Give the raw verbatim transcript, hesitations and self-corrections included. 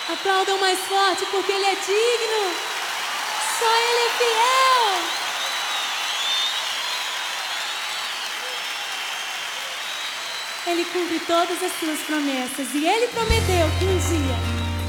Aplaudam mais forte porque Ele é digno. Só Ele é fiel. Ele cumpre todas as suas promessas. E Ele prometeu que um dia